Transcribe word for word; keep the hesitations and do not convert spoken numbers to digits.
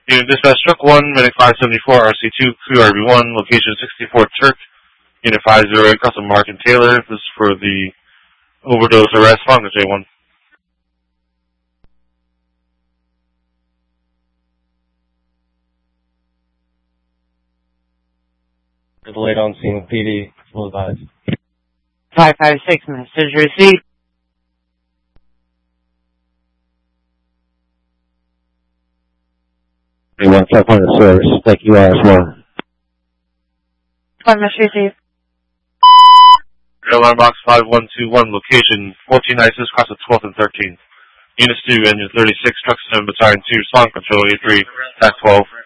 Unit Dispatch Truck one, Medic five seventy-four, R C two, Q R B one, location sixty-four Turk, Unit five oh eight, Custom Mark and Taylor. This is for the overdose arrest, found the J one. Delayed on scene, P D, full advise. five five six, message received. three one five hundred service, thank you, R S one. One message received. Airline Box five one two one, location fourteen ISIS, cross the twelfth and thirteenth. Unit two, Engine thirty-six, Truck seven, Battalion two, Spawn Control A three, T A C twelve.